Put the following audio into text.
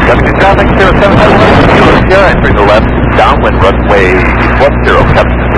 Good traffic, 07, Kilo Sierra, entering the left, downwind runway 10, Captain